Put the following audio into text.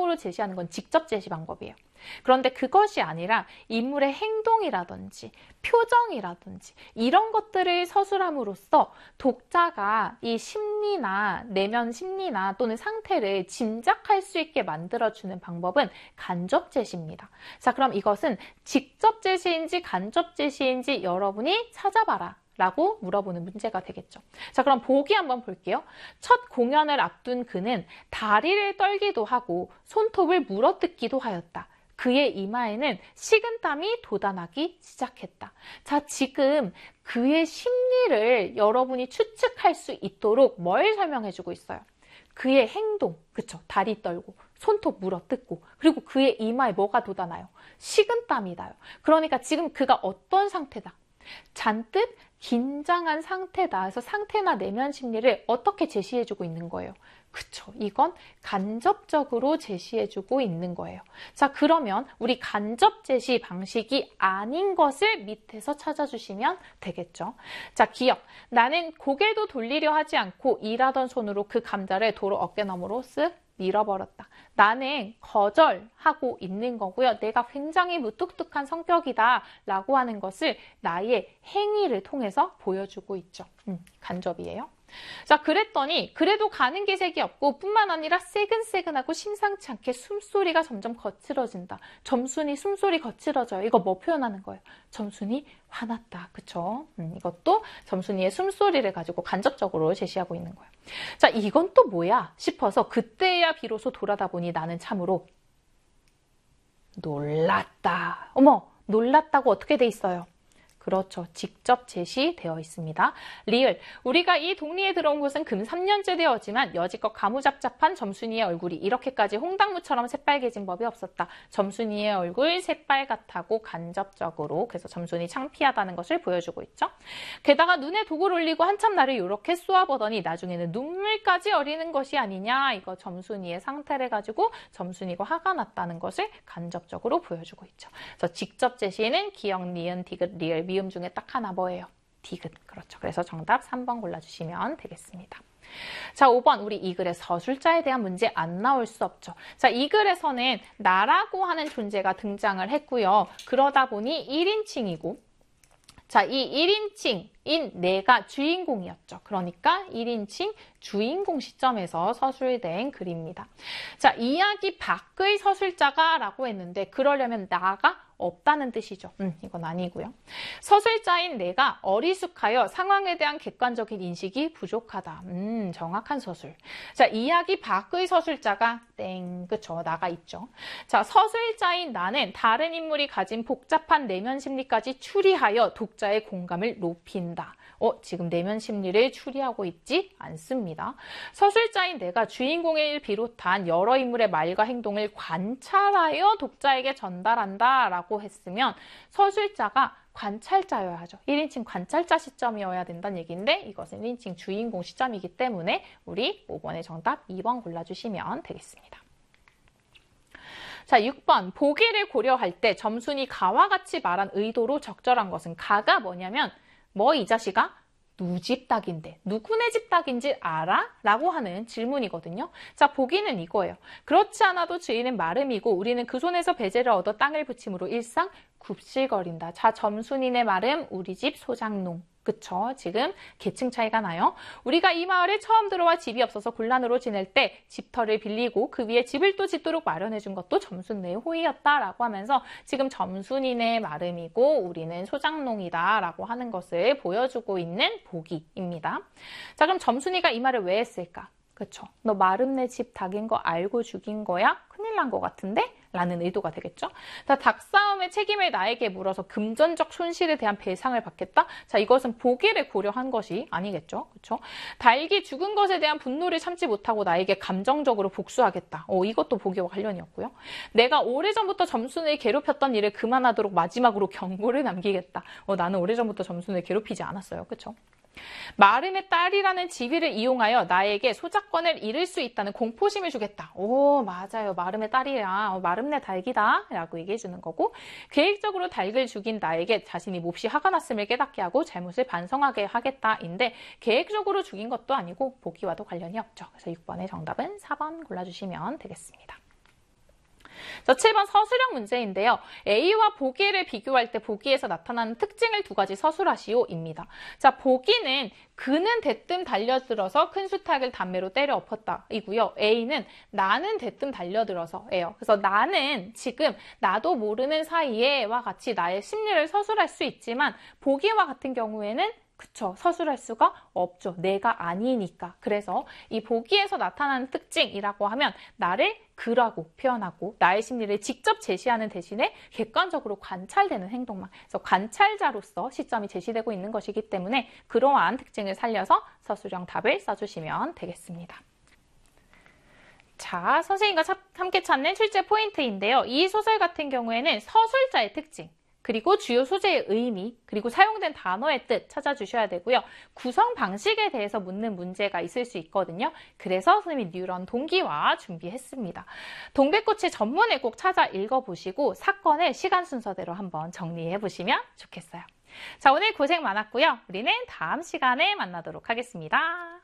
감정으로 제시하는 건 직접 제시 방법이에요. 그런데 그것이 아니라 인물의 행동이라든지 표정이라든지 이런 것들을 서술함으로써 독자가 이 심리나 내면 심리나 또는 상태를 짐작할 수 있게 만들어주는 방법은 간접 제시입니다. 자, 그럼 이것은 직접 제시인지 간접 제시인지 여러분이 찾아봐라 라고 물어보는 문제가 되겠죠. 자, 그럼 보기 한번 볼게요. 첫 공연을 앞둔 그는 다리를 떨기도 하고 손톱을 물어뜯기도 하였다. 그의 이마에는 식은땀이 돋아나기 시작했다. 자, 지금 그의 심리를 여러분이 추측할 수 있도록 뭘 설명해주고 있어요? 그의 행동, 그쵸? 다리 떨고 손톱 물어뜯고 그리고 그의 이마에 뭐가 돋아나요? 식은땀이 나요. 그러니까 지금 그가 어떤 상태다? 잔뜩 긴장한 상태다. 그래서 상태나 내면 심리를 어떻게 제시해주고 있는 거예요? 그쵸. 이건 간접적으로 제시해주고 있는 거예요. 자, 그러면 우리 간접 제시 방식이 아닌 것을 밑에서 찾아주시면 되겠죠. 자, 기억. 나는 고개도 돌리려 하지 않고 일하던 손으로 그 감자를 도로 어깨너머로 쓱 밀어버렸다. 나는 거절하고 있는 거고요. 내가 굉장히 무뚝뚝한 성격이다 라고 하는 것을 나의 행위를 통해서 보여주고 있죠. 간접이에요. 자, 그랬더니 그래도 가는 게 색이 없고 뿐만 아니라 새근새근하고 심상치 않게 숨소리가 점점 거칠어진다. 점순이 숨소리 거칠어져요. 이거 뭐 표현하는 거예요? 점순이 화났다. 그쵸? 이것도 점순이의 숨소리를 가지고 간접적으로 제시하고 있는 거예요. 자, 이건 또 뭐야 싶어서 그때야 비로소 돌아다 보니 나는 참으로 놀랐다. 어머, 놀랐다고 어떻게 돼 있어요? 그렇죠. 직접 제시되어 있습니다. 리을. 우리가 이 동리에 들어온 것은 금 3년째 되었지만 여지껏 가무잡잡한 점순이의 얼굴이 이렇게까지 홍당무처럼 새빨개진 법이 없었다. 점순이의 얼굴 새빨갛다고 간접적으로 그래서 점순이 창피하다는 것을 보여주고 있죠. 게다가 눈에 독을 올리고 한참 나를 이렇게 쏘아보더니 나중에는 눈물까지 어리는 것이 아니냐. 이거 점순이의 상태를 가지고 점순이가 화가 났다는 것을 간접적으로 보여주고 있죠. 그래서 직접 제시는 기역, 니은, 디귿, 리을, 미음 중에 딱 하나 뭐예요? 디귿. 그렇죠. 그래서 정답 3번 골라주시면 되겠습니다. 자, 5번. 우리 이 글의 서술자에 대한 문제 안 나올 수 없죠. 자, 이 글에서는 나라고 하는 존재가 등장을 했고요. 그러다 보니 1인칭이고 자, 이 1인칭인 내가 주인공이었죠. 그러니까 1인칭 주인공 시점에서 서술된 글입니다. 자, 이야기 밖의 서술자가 라고 했는데 그러려면 나가 없다는 뜻이죠. 이건 아니고요. 서술자인 내가 어리숙하여 상황에 대한 객관적인 인식이 부족하다. 정확한 서술. 자, 이야기 밖의 서술자가 땡, 그쵸? 나가 있죠. 자, 서술자인 나는 다른 인물이 가진 복잡한 내면 심리까지 추리하여 독자의 공감을 높인다. 지금 내면 심리를 추리하고 있지 않습니다. 서술자인 내가 주인공을 비롯한 여러 인물의 말과 행동을 관찰하여 독자에게 전달한다 라고 했으면 서술자가 관찰자여야 하죠. 1인칭 관찰자 시점이어야 된다는 얘기인데 이것은 1인칭 주인공 시점이기 때문에 우리 5번의 정답 2번 골라주시면 되겠습니다. 자, 6번. 보기를 고려할 때 점순이 가와 같이 말한 의도로 적절한 것은 가가 뭐냐면 이 자식아? 누집 닭인데 누구네 집 닭인지 알아? 라고 하는 질문이거든요. 자, 보기는 이거예요. 그렇지 않아도 주인은 마름이고 우리는 그 손에서 배제를 얻어 땅을 붙임으로 일상 굽실거린다. 자, 점순이네 마름 우리 집 소장농. 그쵸? 지금 계층 차이가 나요. 우리가 이 마을에 처음 들어와 집이 없어서 곤란으로 지낼 때 집터를 빌리고 그 위에 집을 또 짓도록 마련해 준 것도 점순네의 호의였다라고 하면서 지금 점순이네 마름이고 우리는 소장농이다 라고 하는 것을 보여주고 있는 보기입니다. 자, 그럼 점순이가 이 말을 왜 했을까? 그쵸? 너 마름네 집 닭인 거 알고 죽인 거야? 큰일 난 거 같은데? 라는 의도가 되겠죠. 자, 닭싸움의 책임을 나에게 물어서 금전적 손실에 대한 배상을 받겠다? 자, 이것은 보기를 고려한 것이 아니겠죠. 그렇죠? 닭이 죽은 것에 대한 분노를 참지 못하고 나에게 감정적으로 복수하겠다. 이것도 보기와 관련이 없고요. 내가 오래전부터 점순을 괴롭혔던 일을 그만하도록 마지막으로 경고를 남기겠다. 나는 오래전부터 점순을 괴롭히지 않았어요. 그렇죠? 마름의 딸이라는 지위를 이용하여 나에게 소작권을 잃을 수 있다는 공포심을 주겠다. 맞아요. 마름의 딸이야. 마름네 닭이다. 라고 얘기해 주는 거고 계획적으로 닭을 죽인 나에게 자신이 몹시 화가 났음을 깨닫게 하고 잘못을 반성하게 하겠다인데 계획적으로 죽인 것도 아니고 보기와도 관련이 없죠. 그래서 6번의 정답은 4번 골라주시면 되겠습니다. 그래서 7번 서술형 문제인데요. A와 보기를 비교할 때 보기에서 나타나는 특징을 두 가지 서술하시오입니다. 자, 보기는 그는 대뜸 달려들어서 큰 수탉을 담배로 때려 엎었다 이고요. A는 나는 대뜸 달려들어서예요. 그래서 나는 지금 나도 모르는 사이에와 같이 나의 심리를 서술할 수 있지만 보기와 같은 경우에는 그쵸, 서술할 수가 없죠. 내가 아니니까. 그래서 이 보기에서 나타나는 특징이라고 하면 나를 그라고 표현하고 나의 심리를 직접 제시하는 대신에 객관적으로 관찰되는 행동만. 그래서 관찰자로서 시점이 제시되고 있는 것이기 때문에 그러한 특징을 살려서 서술형 답을 써주시면 되겠습니다. 자, 선생님과 함께 찾는 출제 포인트인데요. 이 소설 같은 경우에는 서술자의 특징, 그리고 주요 소재의 의미, 그리고 사용된 단어의 뜻 찾아주셔야 되고요. 구성 방식에 대해서 묻는 문제가 있을 수 있거든요. 그래서 선생님이 뉴런 동기화 준비했습니다. 동백꽃의 전문을 꼭 찾아 읽어보시고 사건을 시간 순서대로 한번 정리해보시면 좋겠어요. 자, 오늘 고생 많았고요. 우리는 다음 시간에 만나도록 하겠습니다.